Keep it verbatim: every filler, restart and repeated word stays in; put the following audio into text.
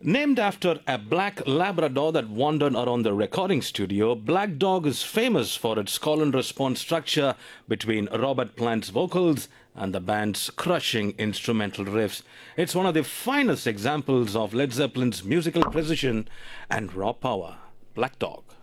Named after a black Labrador that wandered around the recording studio, Black Dog is famous for its call and response structure between Robert Plant's vocals and the band's crushing instrumental riffs. It's one of the finest examples of Led Zeppelin's musical precision and raw power. Black Dog.